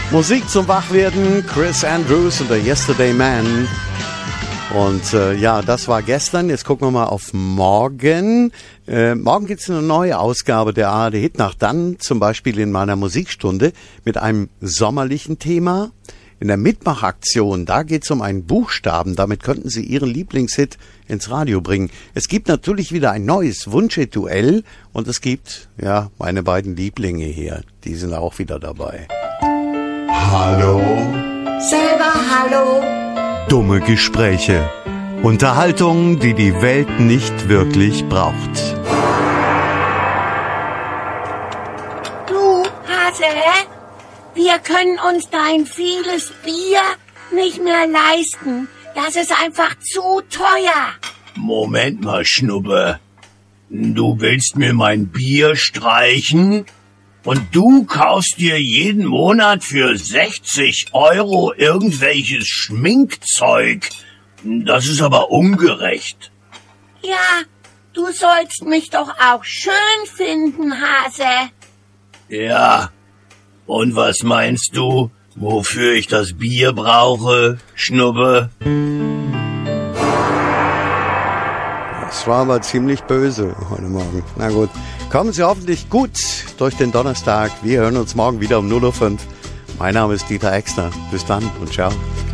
Musik zum Wachwerden, Chris Andrews und der Yesterday Man. Und ja, das war gestern. Jetzt gucken wir mal auf morgen. Morgen gibt es eine neue Ausgabe der ARD Hitnacht. Dann zum Beispiel in meiner Musikstunde mit einem sommerlichen Thema. In der Mitmachaktion, da geht es um einen Buchstaben. Damit könnten Sie Ihren Lieblingshit ins Radio bringen. Es gibt natürlich wieder ein neues Wunschhit-Duell. Und es gibt, ja, meine beiden Lieblinge hier. Die sind auch wieder dabei. Hallo. Selber hallo. Dumme Gespräche. Unterhaltung, die die Welt nicht wirklich braucht. Du, Hase, wir können uns dein vieles Bier nicht mehr leisten. Das ist einfach zu teuer. Moment mal, Schnuppe. Du willst mir mein Bier streichen? Und du kaufst dir jeden Monat für 60 € irgendwelches Schminkzeug. Das ist aber ungerecht. Ja, du sollst mich doch auch schön finden, Hase. Ja, und was meinst du, wofür ich das Bier brauche, Schnuppe? Das war aber ziemlich böse heute Morgen. Na gut, kommen Sie hoffentlich gut durch den Donnerstag. Wir hören uns morgen wieder um 0:05 Uhr. Mein Name ist Dieter Exner. Bis dann und ciao.